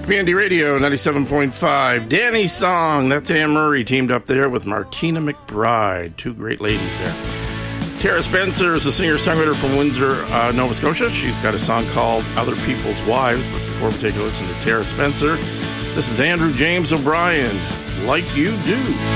Community Radio 97.5. Danny's Song. That's Anne Murray teamed up there with Martina McBride. Two great ladies there. Tara Spencer is a singer-songwriter from Windsor, Nova Scotia. She's got a song called Other People's Wives. But before we take a listen to Tara Spencer, this is Andrew James O'Brien, Like You Do.